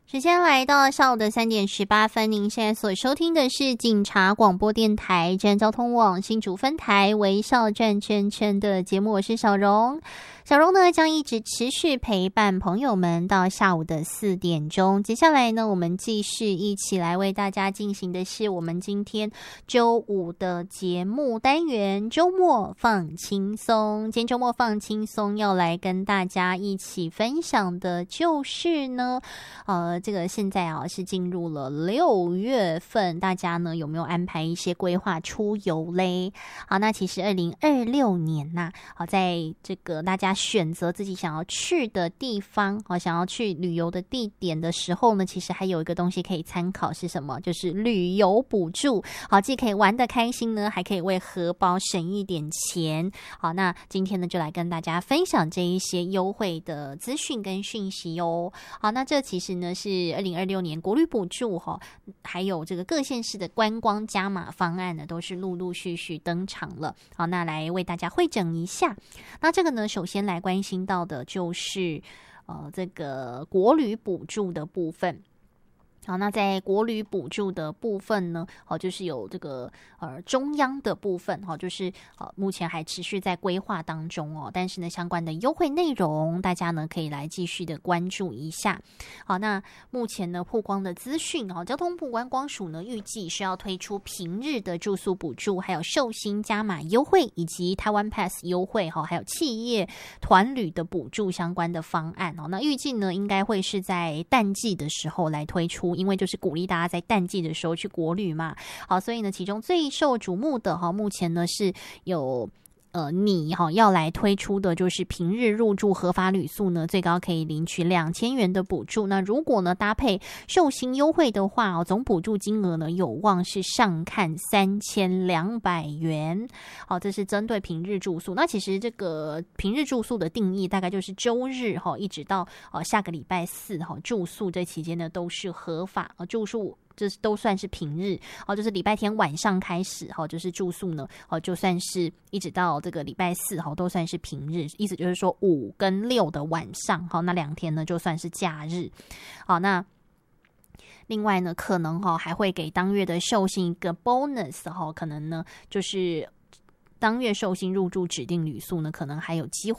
时间来到下午的3:18，您现在所收听的是警察广播电台真交通网新竹分台微笑转圈圈的节目，我是小荣。小荣呢将一直持续陪伴朋友们到下午的4点钟。接下来呢，我们继续一起来为大家进行的是我们今天周五的节目单元周末放轻松。今天周末放轻松要来跟大家一起分享的就是呢这个现在是进入了6月份，大家呢有没有安排一些规划出游嘞？好，那其实2026年在这个大家选择自己想要去的地方想要去旅游的地点的时候呢，其实还有一个东西可以参考是什么？就是旅游补助。好，既可以玩得开心呢，还可以为荷包省一点钱。好，那今天呢就来跟大家分享这一些优惠的资讯跟讯息哦。好，那这其实呢是2026年国旅补助还有这个各县市的观光加码方案呢，都是陆陆续续登场了。好，那来为大家汇整一下。那这个呢，首先来关心到的就是这个国旅补助的部分。好，那在国旅补助的部分呢，就是有这个中央的部分就是目前还持续在规划当中但是呢，相关的优惠内容，大家呢可以来继续的关注一下。好，那目前呢曝光的资讯交通部观光署呢预计是要推出平日的住宿补助，还有寿星加码优惠，以及台湾 Pass 优惠还有企业团旅的补助相关的方案那预计呢应该会是在淡季的时候来推出。因为就是鼓励大家在淡季的时候去国旅嘛，好，所以呢，其中最受瞩目的目前呢是有你要来推出的就是平日入住合法旅宿呢，最高可以领取2000元的补助。那如果呢搭配寿星优惠的话总补助金额呢有望是上看3200元。好，这是针对平日住宿。那其实这个平日住宿的定义大概就是周日一直到下个礼拜四住宿这期间呢都是合法住宿。这都算是平日就是礼拜天晚上开始就是住宿呢就算是一直到这个礼拜四都算是平日，意思就是说5跟6的晚上那2天呢就算是假日。好，那另外呢可能还会给当月的寿星一个 bonus 可能呢就是当月寿星入住指定旅宿呢，可能还有机会